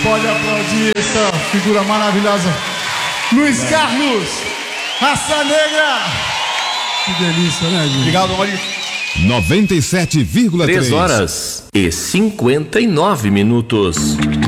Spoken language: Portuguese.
pode aplaudir essa figura maravilhosa. Luiz Carlos, Raça Negra. Que delícia, né, gente? Obrigado, Maurício. 97,3. 3 horas e 59 minutos.